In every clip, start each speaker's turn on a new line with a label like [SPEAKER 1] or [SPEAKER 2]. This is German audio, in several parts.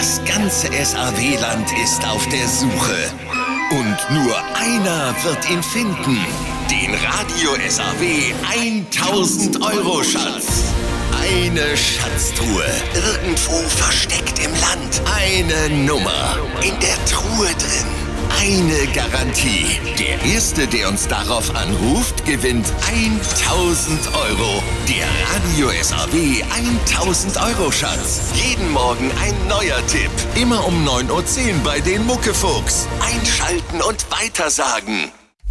[SPEAKER 1] Das ganze SAW-Land ist auf der Suche. Und nur einer wird ihn finden. Den Radio SAW 1000-Euro-Schatz. Eine Schatztruhe. Irgendwo versteckt im Land. Eine Nummer. In der Truhe drin. Eine Garantie. Der Erste, der uns darauf anruft, gewinnt 1000 Euro. Der Radio SAW 1000-Euro-Schatz. Jeden Morgen ein neuer Tipp. Immer um 9:10 Uhr bei den Muckefuchs. Einschalten und weitersagen.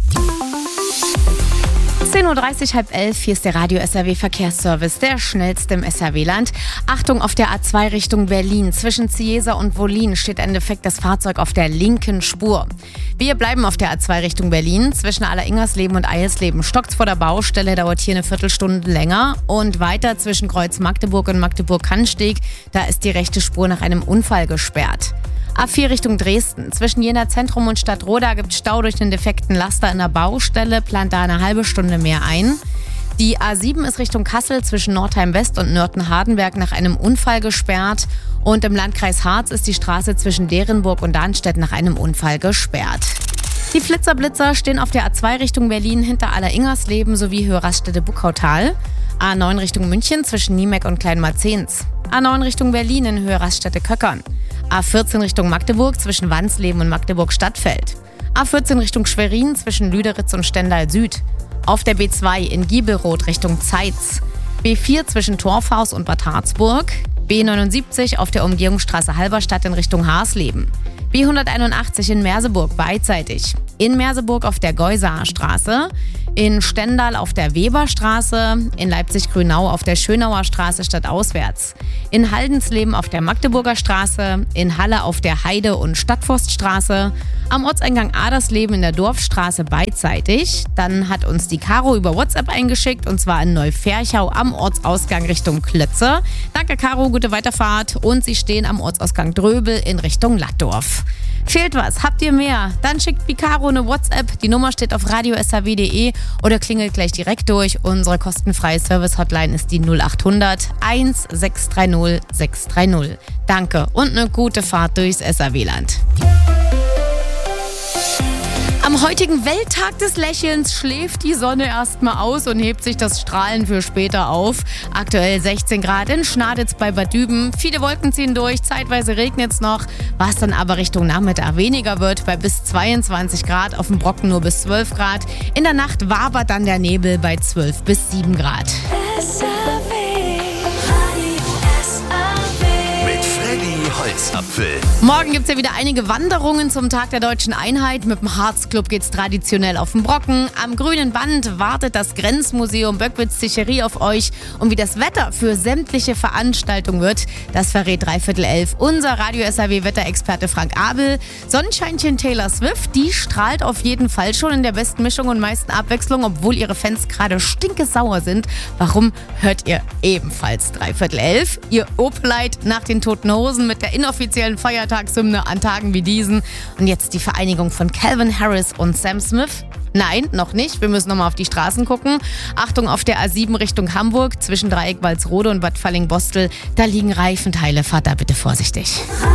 [SPEAKER 2] 10:30 Uhr, 10:30, hier ist der Radio SAW Verkehrsservice, der schnellste im SAW-Land. Achtung, auf der A2 Richtung Berlin. Zwischen Cieza und Wollin steht ein defektes Fahrzeug auf der linken Spur. Wir bleiben auf der A2 Richtung Berlin. Zwischen Alleringersleben und Eilsleben stockt's vor der Baustelle, dauert hier eine Viertelstunde länger. Und weiter zwischen Kreuz Magdeburg und Magdeburg-Cannsteg, da ist die rechte Spur nach einem Unfall gesperrt. A4 Richtung Dresden. Zwischen Jena Zentrum und Stadtroda gibt es Stau durch den defekten Laster in der Baustelle, plant da eine halbe Stunde mehr ein. Die A7 ist Richtung Kassel zwischen Nordheim West und Nörten-Hardenberg nach einem Unfall gesperrt. Und im Landkreis Harz ist die Straße zwischen Derenburg und Darmstadt nach einem Unfall gesperrt. Die Flitzer-Blitzer stehen auf der A2 Richtung Berlin hinter Alleringersleben sowie Höhe-Raststätte-Buckautal. A9 Richtung München zwischen Niemeck und Kleinmarzens. A9 Richtung Berlin in Höhe Raststätte-Köckern. A14 Richtung Magdeburg zwischen Wansleben und Magdeburg-Stadtfeld. A14 Richtung Schwerin zwischen Lüderitz und Stendal Süd. Auf der B2 in Giebelroth Richtung Zeitz. B4 zwischen Torfhaus und Bad Harzburg. B79 auf der Umgehungsstraße Halberstadt in Richtung Harsleben. B181 in Merseburg beidseitig. In Merseburg auf der Geusaer Straße. In Stendal auf der Weberstraße, in Leipzig-Grünau auf der Schönauer Straße stadtauswärts, in Haldensleben auf der Magdeburger Straße, in Halle auf der Heide- und Stadtforststraße, am Ortseingang Adersleben in der Dorfstraße beidseitig. Dann hat uns die Caro über WhatsApp eingeschickt, und zwar in Neuferchau am Ortsausgang Richtung Klötze. Danke Caro, gute Weiterfahrt. Und sie stehen am Ortsausgang Dröbel in Richtung Laddorf. Fehlt was? Habt ihr mehr? Dann schickt Picaro eine WhatsApp. Die Nummer steht auf radiosaw.de oder klingelt gleich direkt durch. Unsere kostenfreie Service-Hotline ist die 0800 1630 630. Danke und eine gute Fahrt durchs SAW-Land. Am heutigen Welttag des Lächelns schläft die Sonne erstmal aus und hebt sich das Strahlen für später auf. Aktuell 16 Grad in Schnaditz bei Bad Düben. Viele Wolken ziehen durch, zeitweise regnet es noch, was dann aber Richtung Nachmittag weniger wird, bei bis 22 Grad, auf dem Brocken nur bis 12 Grad. In der Nacht wabert dann der Nebel bei 12 bis 7 Grad.
[SPEAKER 1] Holzapfel.
[SPEAKER 2] Morgen gibt es ja wieder einige Wanderungen zum Tag der Deutschen Einheit. Mit dem Harzclub geht's traditionell auf den Brocken. Am grünen Band wartet das Grenzmuseum Böckwitz-Ticherie auf euch. Und wie das Wetter für sämtliche Veranstaltungen wird, das verrät 10:45 unser Radio SAW-Wetterexperte Frank Abel. Sonnenscheinchen Taylor Swift, die strahlt auf jeden Fall schon in der besten Mischung und meisten Abwechslung, obwohl ihre Fans gerade stinkesauer sind. Warum, hört ihr ebenfalls 10:45. Ihr Opelite nach den Toten Hosen mit der inoffiziellen Feiertagshymne an Tagen wie diesen. Und jetzt die Vereinigung von Calvin Harris und Sam Smith. Nein, noch nicht. Wir müssen nochmal auf die Straßen gucken. Achtung, auf der A7 Richtung Hamburg zwischen Dreieck Walsrode und Bad Falling-Bostel. Da liegen Reifenteile. Fahrt da bitte vorsichtig.